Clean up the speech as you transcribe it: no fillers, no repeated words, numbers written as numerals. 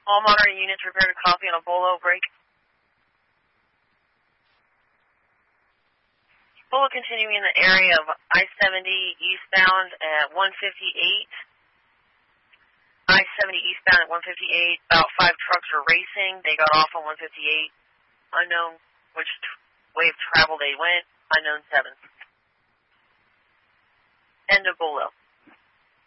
All monitoring units repaired a copy on a Bolo break. Bolo continuing in the area of I-70 eastbound at 158. I-70 eastbound at 158. About 5 trucks were racing. They got off on 158. Unknown which way of travel they went. Unknown 7. End of Bolo.